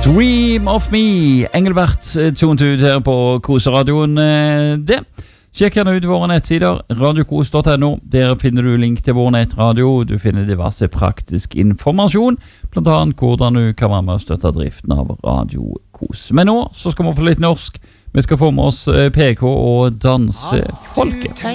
Dream of Me, Engelbert tunet ut her på Koseradioen det. Sjekk gjerne ut våre nettsider, radiokos.no. Der finner du link til vår nettradio. Du finner diverse praktisk informasjon, blant annet hvordan du kan være med og støtte driften av Radio Kos. Men nå så skal vi få litt norsk. Vi skal få med oss PK og dansefolket.